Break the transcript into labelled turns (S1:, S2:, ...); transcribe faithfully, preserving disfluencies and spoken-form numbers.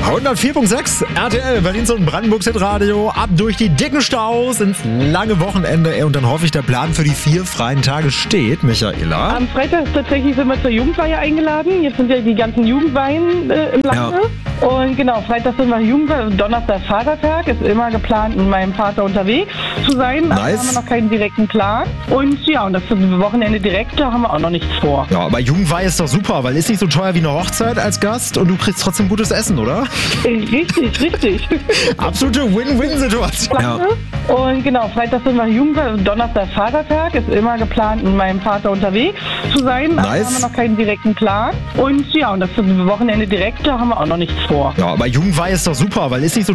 S1: hundertvier Komma sechs R T L, Berlins und Brandenburgs Hitradio. Ab durch die dicken Staus ins lange Wochenende. Und dann hoffe ich, der Plan für die vier freien Tage steht, Michaela.
S2: Am Freitag tatsächlich sind wir zur Jugendweihe eingeladen. Jetzt sind ja die ganzen Jugendweihen äh, im Lande. Ja. Und genau, Freitag sind wir Jugendweihe. Donnerstag Vatertag. Ist immer geplant, mit meinem Vater unterwegs zu sein.
S1: Nice.
S2: Aber da haben wir noch keinen direkten Plan. Und ja, und das Wochenende direkt, da haben wir auch noch nichts vor.
S1: Ja, aber Jugendweihe ist doch super, weil ist nicht so teuer wie eine Hochzeit als Gast und du kriegst trotzdem gutes Essen, oder?
S2: Richtig, richtig.
S1: Absolute Win-Win-Situation. Ja.
S2: Und genau, Freitag sind wir Jugendweihe. Donnerstag Vatertag. Ist immer geplant, mit meinem Vater unterwegs zu sein. Aber
S1: Nice.
S2: da haben wir noch keinen direkten Plan. Und ja, und das Wochenende direkt, da haben wir auch noch nichts vor.
S1: Ja, aber Jugendweihe ist doch super, weil ist nicht so